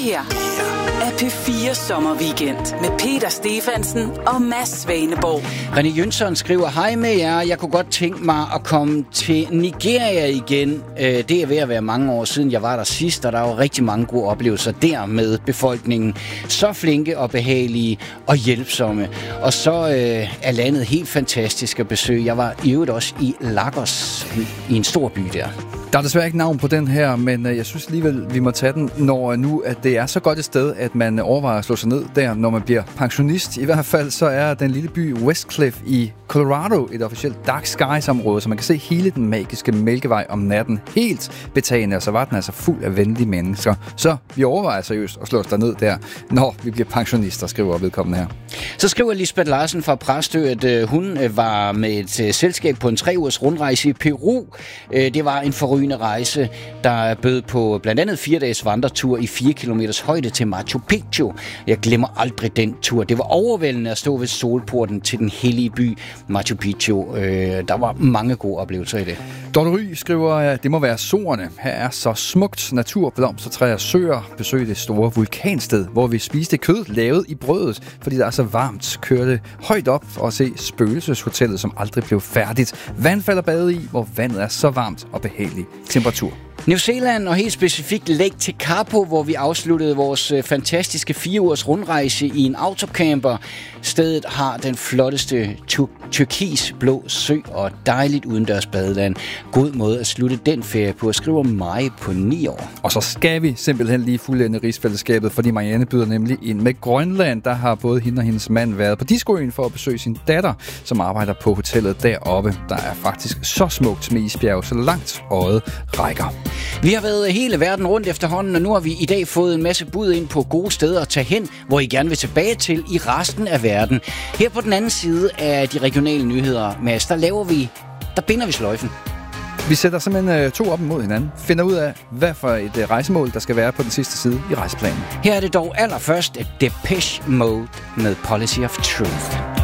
her er P4 Sommerweekend med Peter Stefansen og Mads Svaneborg. René Jønsson skriver, hej med jer. Jeg kunne godt tænke mig at komme til Nigeria igen. Det er ved at være mange år siden, jeg var der sidst, og der var rigtig mange gode oplevelser der med befolkningen. Så flinke og behagelige og hjælpsomme. Og så er landet helt fantastisk at besøge. Jeg var i øvrigt også i Lagos, i en stor by der. Der er desværre ikke navn på den her, men jeg synes alligevel, vi må tage den, når nu at det er så godt et sted, at man overvejer at slå sig ned der, når man bliver pensionist. I hvert fald så er den lille by Westcliff i Colorado et officielt dark skies-område, så man kan se hele den magiske Mælkevej om natten helt betagende, og så var den altså fuld af venlige mennesker. Så vi overvejer seriøst at slå os ned der, når vi bliver pensionister, skriver vedkommende her. Så skriver Lisbeth Larsen fra Præstø, at hun var med et selskab på en 3-ugers rundrejse i Peru. Det var en forrygende rejse, der bød på blandt andet 4 dages vandretur i 4 kilometers højde til Machu Picchu. Jeg glemmer aldrig den tur. Det var overvældende at stå ved solporten til den hellige by Machu Picchu. Der var mange gode oplevelser i det. Dorte Ry skriver, at det må være Sorerne. Her er så smukt natur, blomstertræer, søer. Besøg det store vulkansted, hvor vi spiste kød lavet i brødet, fordi der er så varmt. Kørte højt op og se spøgelseshotellet, som aldrig blev færdigt. Vandfald at bade i, hvor vandet er så varmt og behagelig temperatur. New Zealand og helt specifikt Lake Tekapo, hvor vi afsluttede vores fantastiske 4-ugers rundrejse i en autocamper. Stedet har den flotteste turkisblå sø og dejligt udendørs badeland. God måde at slutte den ferie på, skriver mig på 9 år. Og så skal vi simpelthen lige fuldende rigsfællesskabet, fordi Marianne byder nemlig ind med Grønland. Der har både hende og hendes mand været på Discoøen for at besøge sin datter, som arbejder på hotellet deroppe. Der er faktisk så smukt med isbjerg, så langt øjet rækker. Vi har været hele verden rundt efterhånden, og nu har vi i dag fået en masse bud ind på gode steder at tage hen, hvor I gerne vil tilbage til i resten af verden. Her på den anden side af de regionale nyheder, Mads, der binder vi sløjfen. Vi sætter simpelthen 2 op imod hinanden, finder ud af, hvad for et rejsemål, der skal være på den sidste side i rejseplanen. Her er det dog allerførst Depeche Mode med Policy of Truth.